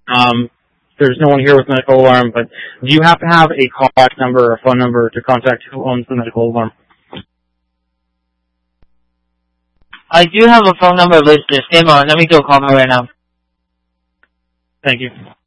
There's no one here with medical alarm, but do you have to have a callback number or phone number to contact who owns the medical alarm? I do have a phone number listed. Stay on. Let me do a call right now. Thank you.